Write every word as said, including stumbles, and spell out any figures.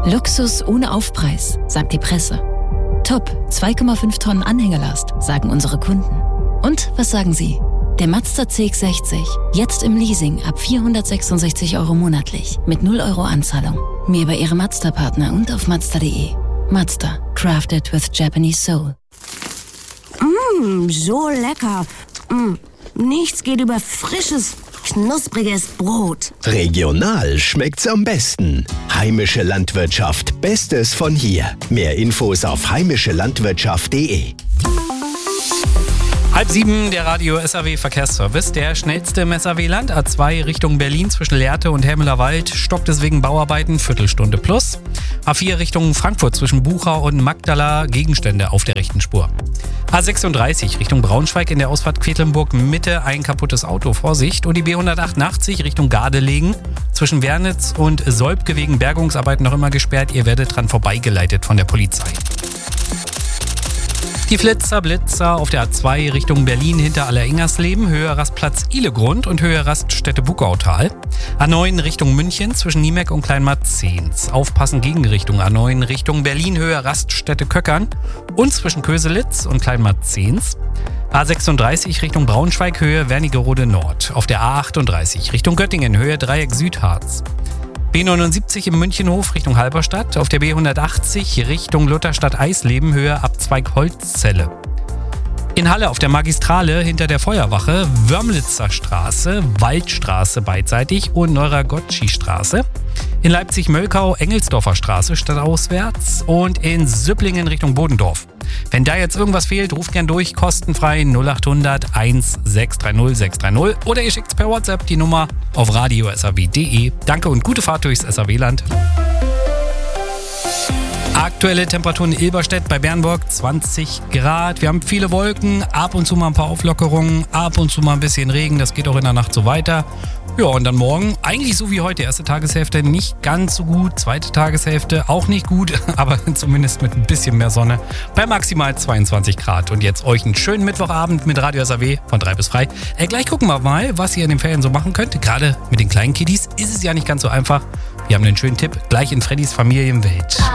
Luxus ohne Aufpreis, sagt die Presse. Top, zwei Komma fünf Tonnen Anhängerlast, sagen unsere Kunden. Und was sagen Sie? Der Mazda C X sechzig, jetzt im Leasing ab vierhundertsechsundsechzig Euro monatlich, mit null Euro Anzahlung. Mehr bei Ihrem Mazda-Partner und auf Mazda punkt de. Mazda, crafted with Japanese soul. Mmm, so lecker. Mm, nichts geht über frisches, knuspriges Brot. Regional schmeckt's am besten. Heimische Landwirtschaft, Bestes von hier. Mehr Infos auf heimische landwirtschaft punkt de. Halb sieben, der Radio S A W Verkehrsservice. Der schnellste im S A W-Land, A zwei Richtung Berlin zwischen Lehrte und Helmelerwald, stockt es wegen Bauarbeiten, Viertelstunde plus. A vier Richtung Frankfurt zwischen Buchau und Magdala, Gegenstände auf der rechten Spur. A sechsunddreißig Richtung Braunschweig in der Ausfahrt Quedlinburg Mitte, ein kaputtes Auto, Vorsicht. Und die B hundertachtundachtzig Richtung Gardelegen zwischen Wernitz und Solbke wegen Bergungsarbeiten noch immer gesperrt. Ihr werdet dran vorbeigeleitet von der Polizei. Die Flitzer, Blitzer auf der A zwei Richtung Berlin hinter Alleringers-Leben, Höhe Rastplatz Ihlegrund und Höhe Raststätte Buckautal. A neun Richtung München zwischen Niemeck und Kleinmarzens. Aufpassen Gegenrichtung A neun Richtung Berlin, Höhe Raststätte Köckern und zwischen Köselitz und Kleinmarzens. A sechsunddreißig Richtung Braunschweig, Höhe Wernigerode Nord. Auf der A achtunddreißig Richtung Göttingen, Höhe Dreieck Südharz. B neunundsiebzig im Münchenhof Richtung Halberstadt, auf der B hundertachtzig Richtung Lutherstadt-Eisleben, Höhe Abzweig Holzzelle. In Halle auf der Magistrale hinter der Feuerwache, Wörmlitzer Straße, Waldstraße beidseitig und Neuragotschi-Straße. In Leipzig-Möllkau, Engelsdorfer Straße stadtauswärts und in Süpplingen Richtung Bodendorf. Wenn da jetzt irgendwas fehlt, ruft gern durch, kostenfrei null achthundert eins sechs drei null sechs drei null oder ihr schickt per WhatsApp die Nummer auf radio s a w punkt de. Danke und gute Fahrt durchs S A W-Land. Aktuelle Temperaturen in Ilberstedt bei Bernburg zwanzig Grad. Wir haben viele Wolken, ab und zu mal ein paar Auflockerungen, ab und zu mal ein bisschen Regen. Das geht auch in der Nacht so weiter. Ja, und dann morgen, eigentlich so wie heute, erste Tageshälfte nicht ganz so gut, zweite Tageshälfte auch nicht gut, aber zumindest mit ein bisschen mehr Sonne bei maximal zweiundzwanzig Grad. Und jetzt euch einen schönen Mittwochabend mit Radio S A W von drei bis frei. Äh, gleich gucken wir mal, was ihr in den Ferien so machen könnt. Gerade mit den kleinen Kiddies ist es ja nicht ganz so einfach. Wir haben einen schönen Tipp, gleich in Freddys Familienwelt.